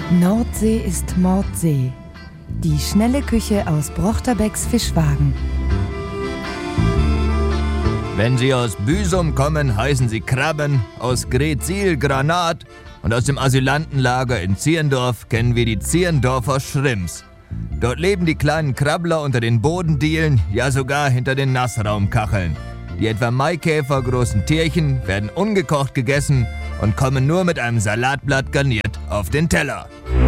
Nordsee ist Mordsee. Die schnelle Küche aus Brochterbecks Fischwagen. Wenn Sie aus Büsum kommen, heißen Sie Krabben, aus Greetsiel Granat und aus dem Asylantenlager in Zierndorf kennen wir die Zierndorfer Shrimps. Dort leben die kleinen Krabbler unter den Bodendielen, ja sogar hinter den Nassraumkacheln. Die etwa maikäfergroßen Tierchen werden ungekocht gegessen und kommen nur mit einem Salatblatt garniert auf den Teller.